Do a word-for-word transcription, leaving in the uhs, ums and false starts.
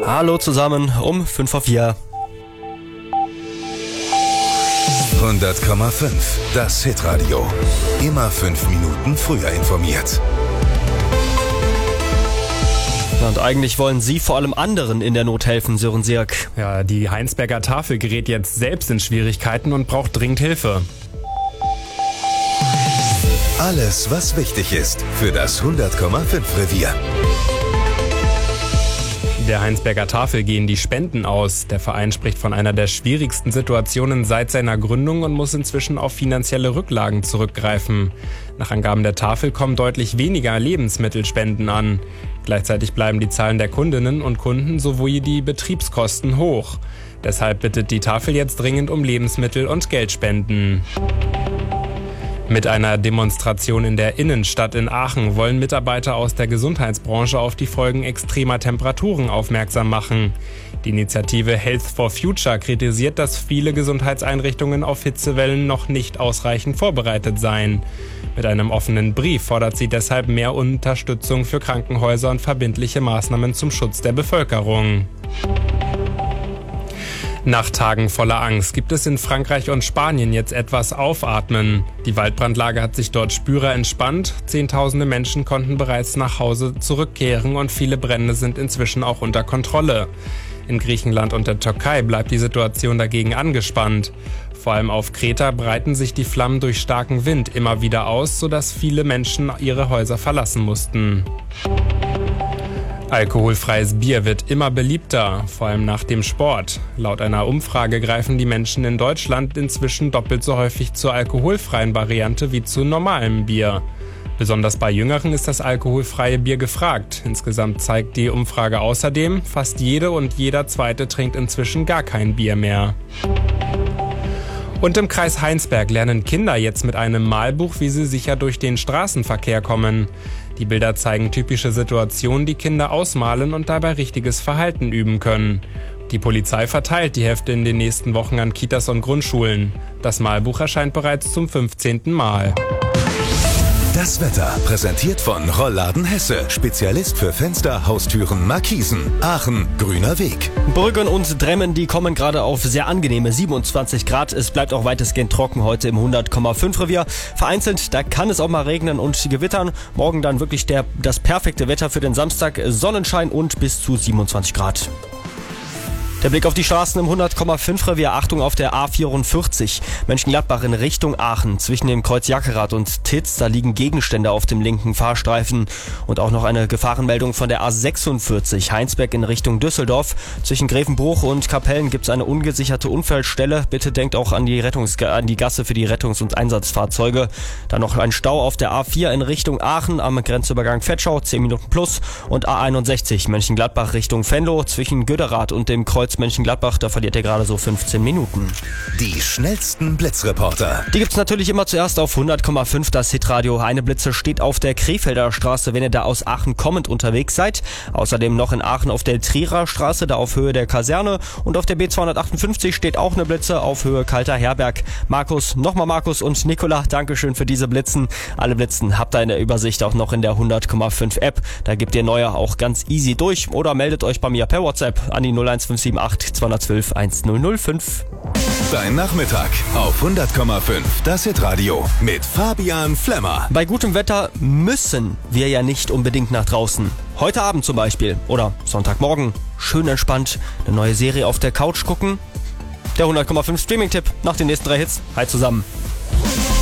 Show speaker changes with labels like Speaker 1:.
Speaker 1: Hallo zusammen um fünf vor vier.
Speaker 2: hundert Komma fünf, das Hitradio. Immer fünf Minuten früher informiert.
Speaker 1: Und eigentlich wollen Sie vor allem anderen in der Not helfen, Sören Sirk.
Speaker 3: Ja, die Heinsberger Tafel gerät jetzt selbst in Schwierigkeiten und braucht dringend Hilfe.
Speaker 2: Alles, was wichtig ist für das hundert Komma fünf Revier.
Speaker 3: Der Heinsberger Tafel gehen die Spenden aus. Der Verein spricht von einer der schwierigsten Situationen seit seiner Gründung und muss inzwischen auf finanzielle Rücklagen zurückgreifen. Nach Angaben der Tafel kommen deutlich weniger Lebensmittelspenden an. Gleichzeitig bleiben die Zahlen der Kundinnen und Kunden sowie die Betriebskosten hoch. Deshalb bittet die Tafel jetzt dringend um Lebensmittel und Geldspenden. Mit einer Demonstration in der Innenstadt in Aachen wollen Mitarbeiter aus der Gesundheitsbranche auf die Folgen extremer Temperaturen aufmerksam machen. Die Initiative Health for Future kritisiert, dass viele Gesundheitseinrichtungen auf Hitzewellen noch nicht ausreichend vorbereitet seien. Mit einem offenen Brief fordert sie deshalb mehr Unterstützung für Krankenhäuser und verbindliche Maßnahmen zum Schutz der Bevölkerung. Nach Tagen voller Angst gibt es in Frankreich und Spanien jetzt etwas Aufatmen. Die Waldbrandlage hat sich dort spürbar entspannt. Zehntausende Menschen konnten bereits nach Hause zurückkehren und viele Brände sind inzwischen auch unter Kontrolle. In Griechenland und der Türkei bleibt die Situation dagegen angespannt. Vor allem auf Kreta breiten sich die Flammen durch starken Wind immer wieder aus, sodass viele Menschen ihre Häuser verlassen mussten. Alkoholfreies Bier wird immer beliebter, vor allem nach dem Sport. Laut einer Umfrage greifen die Menschen in Deutschland inzwischen doppelt so häufig zur alkoholfreien Variante wie zu normalem Bier. Besonders bei Jüngeren ist das alkoholfreie Bier gefragt. Insgesamt zeigt die Umfrage außerdem, fast jede und jeder Zweite trinkt inzwischen gar kein Bier mehr. Und im Kreis Heinsberg lernen Kinder jetzt mit einem Malbuch, wie sie sicher durch den Straßenverkehr kommen. Die Bilder zeigen typische Situationen, die Kinder ausmalen und dabei richtiges Verhalten üben können. Die Polizei verteilt die Hefte in den nächsten Wochen an Kitas und Grundschulen. Das Malbuch erscheint bereits zum fünfzehnten Mal.
Speaker 2: Das Wetter präsentiert von Rollladen Hesse. Spezialist für Fenster, Haustüren, Markisen. Aachen, grüner Weg.
Speaker 1: Brüggen und Dremmen, die kommen gerade auf sehr angenehme siebenundzwanzig Grad. Es bleibt auch weitestgehend trocken heute im hundert Komma fünf Revier. Vereinzelt, da kann es auch mal regnen und gewittern. Morgen dann wirklich der, das perfekte Wetter für den Samstag. Sonnenschein und bis zu siebenundzwanzig Grad. Der Blick auf die Straßen im hundert Komma fünf Revier. Achtung auf der A vierundvierzig. Mönchengladbach in Richtung Aachen. Zwischen dem Kreuz Jackerath und Titz, da liegen Gegenstände auf dem linken Fahrstreifen. Und auch noch eine Gefahrenmeldung von der A sechsundvierzig. Heinsberg in Richtung Düsseldorf. Zwischen Grevenbruch und Kapellen gibt es eine ungesicherte Unfallstelle. Bitte denkt auch an die, Rettungs- an die Gasse für die Rettungs- und Einsatzfahrzeuge. Dann noch ein Stau auf der A vier in Richtung Aachen am Grenzübergang Vetschau. zehn Minuten plus. Und A einundsechzig. Mönchengladbach Richtung Venlo. Zwischen Göderath und dem Kreuz Mönchengladbach, da verliert ihr gerade so fünfzehn Minuten.
Speaker 2: Die schnellsten Blitzreporter.
Speaker 1: Die gibt's natürlich immer zuerst auf hundert Komma fünf, das Hitradio. Eine Blitze steht auf der Krefelder Straße, wenn ihr da aus Aachen kommend unterwegs seid. Außerdem noch in Aachen auf der Trierer Straße, da auf Höhe der Kaserne. Und auf der B zweihundertachtundfünfzig steht auch eine Blitze auf Höhe Kalter Herberg. Markus, nochmal Markus und Nicola, Dankeschön für diese Blitzen. Alle Blitzen habt ihr in der Übersicht auch noch in der hundert Komma fünf App. Da gebt ihr neue auch ganz easy durch oder meldet euch bei mir per WhatsApp an die null eins fünf sieben acht zweihundertzwölf eintausendfünf.
Speaker 2: Dein Nachmittag auf hundert Komma fünf, das Hitradio mit Fabian Flemmer.
Speaker 1: Bei gutem Wetter müssen wir ja nicht unbedingt nach draußen. Heute Abend zum Beispiel oder Sonntagmorgen schön entspannt eine neue Serie auf der Couch gucken. Der hundert Komma fünf Streaming-Tipp nach den nächsten drei Hits. Hi zusammen.